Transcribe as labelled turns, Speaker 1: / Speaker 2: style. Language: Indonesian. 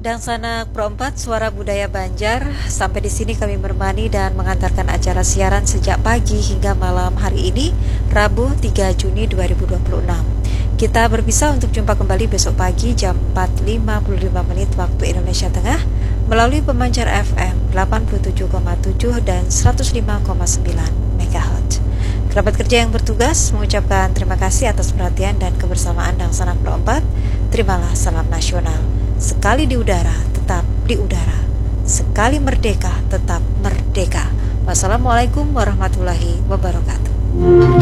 Speaker 1: Dan Sanak Pro 4 Suara Budaya Banjar. Sampai di sini kami menemani dan mengantarkan acara siaran sejak pagi hingga malam hari ini, Rabu 3 Juni 2026. Kita berpisah untuk jumpa kembali besok pagi jam 4.55 waktu Indonesia Tengah melalui pemancar FM 87,7 dan 105,9 MHz. Kerabat kerja yang bertugas mengucapkan terima kasih atas perhatian dan kebersamaan dan Sanak Pro 4. Terimalah salam nasional. Sekali di udara, tetap di udara. Sekali merdeka, tetap merdeka. Wassalamualaikum warahmatullahi wabarakatuh.